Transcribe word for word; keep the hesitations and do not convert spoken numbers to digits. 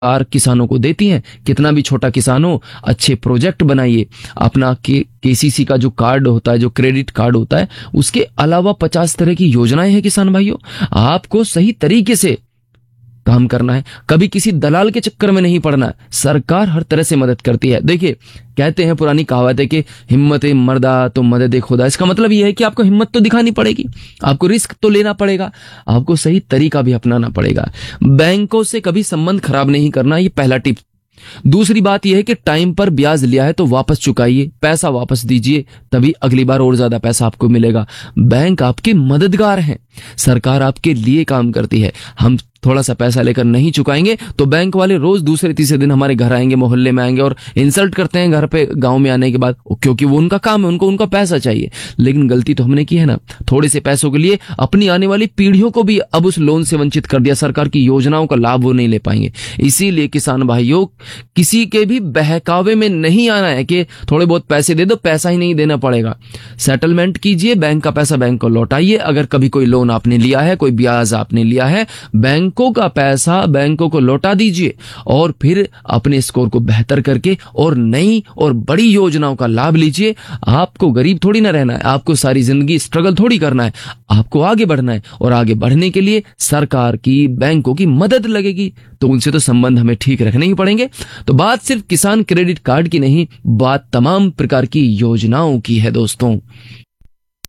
सरकार किसानों को देती है। कितना भी छोटा किसान हो, अच्छे प्रोजेक्ट बनाइए। अपना के केसीसी का जो कार्ड होता है, जो क्रेडिट कार्ड होता है, उसके अलावा पचास तरह की योजनाएं हैं किसान भाइयों। आपको सही तरीके से काम करना है, कभी किसी दलाल के चक्कर में नहीं पड़ना है। सरकार हर तरह से मदद करती है। देखिए, कहते हैं, पुरानी कहावत है कि हिम्मत मर्दा तो मदद खुदा। इसका मतलब यह है कि आपको हिम्मत तो दिखानी पड़ेगी, आपको रिस्क तो लेना पड़ेगा, आपको सही तरीका भी अपनाना पड़ेगा। बैंकों से कभी संबंध खराब नहीं करना, ये पहला टिप। दूसरी बात यह है कि टाइम पर ब्याज लिया है तो वापस चुकाइए, पैसा वापस दीजिए, तभी अगली बार और ज्यादा पैसा आपको मिलेगा। बैंक आपके मददगार हैं, सरकार आपके लिए काम करती है। हम थोड़ा सा पैसा लेकर नहीं चुकाएंगे तो बैंक वाले रोज दूसरे तीसरे दिन हमारे घर आएंगे, मोहल्ले में आएंगे और इंसल्ट करते हैं घर पे, गांव में आने के बाद, क्योंकि वो उनका काम है, उनको उनका पैसा चाहिए। लेकिन गलती तो हमने की है ना, थोड़े से पैसों के लिए अपनी आने वाली पीढ़ियों को भी अब उस लोन से वंचित कर दिया। सरकार की योजनाओं का लाभ वो नहीं ले पाएंगे। इसीलिए किसान भाइयों, किसी के भी बहकावे में नहीं आना है कि थोड़े बहुत पैसे दे दो, पैसा ही नहीं देना पड़ेगा। सेटलमेंट कीजिए, बैंक का पैसा बैंक को लौटाइए। अगर कभी कोई लोन आपने लिया है, कोई ब्याज आपने लिया है, बैंक बैंकों का पैसा बैंकों को लौटा दीजिए और फिर अपने स्कोर को बेहतर करके और नई और बड़ी योजनाओं का लाभ लीजिए। आपको गरीब थोड़ी ना रहना है, आपको सारी जिंदगी स्ट्रगल थोड़ी करना है, आपको आगे बढ़ना है। और आगे बढ़ने के लिए सरकार की, बैंकों की मदद लगेगी, तो उनसे तो संबंध हमें ठीक रखने ही पड़ेंगे। तो बात सिर्फ किसान क्रेडिट कार्ड की नहीं, बात तमाम प्रकार की योजनाओं की है दोस्तों।